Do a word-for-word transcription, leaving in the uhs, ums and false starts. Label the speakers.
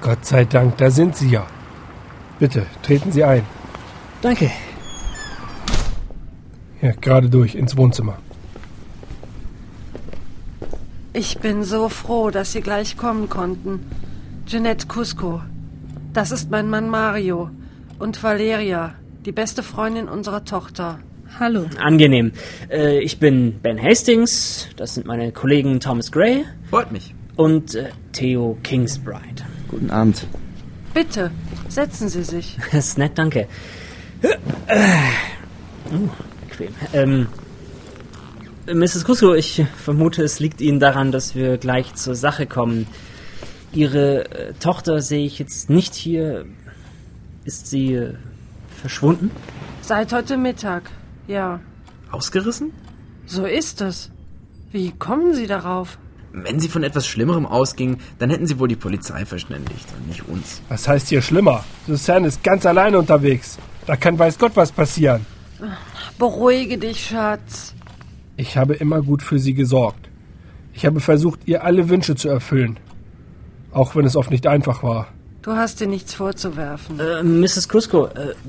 Speaker 1: Gott sei Dank, da sind Sie ja. Bitte, treten Sie ein.
Speaker 2: Danke.
Speaker 1: Ja, gerade durch, ins Wohnzimmer.
Speaker 3: Ich bin so froh, dass Sie gleich kommen konnten. Jeanette Cusco. Das ist mein Mann Mario. Und Valeria, die beste Freundin unserer Tochter.
Speaker 4: Hallo.
Speaker 2: Angenehm. Äh, ich bin Ben Hastings. Das sind meine Kollegen Thomas Gray.
Speaker 5: Freut mich.
Speaker 2: Und äh, Theo Kingsbride.
Speaker 5: Guten Abend.
Speaker 3: Bitte, setzen Sie sich.
Speaker 2: Das ist nett, danke. Uh, bequem. Ähm, Misses Cusco, ich vermute, es liegt Ihnen daran, dass wir gleich zur Sache kommen. Ihre äh, Tochter sehe ich jetzt nicht hier. Ist sie äh, verschwunden?
Speaker 3: Seit heute Mittag, ja.
Speaker 5: Ausgerissen?
Speaker 3: So ist es. Wie kommen Sie darauf?
Speaker 5: Wenn sie von etwas Schlimmerem ausging, dann hätten sie wohl die Polizei verständigt und nicht uns.
Speaker 1: Was heißt hier schlimmer? Susanne ist ganz alleine unterwegs. Da kann weiß Gott was passieren.
Speaker 3: Beruhige dich, Schatz.
Speaker 1: Ich habe immer gut für sie gesorgt. Ich habe versucht, ihr alle Wünsche zu erfüllen. Auch wenn es oft nicht einfach war.
Speaker 3: Du hast dir nichts vorzuwerfen.
Speaker 2: Äh, Misses Cusco, äh,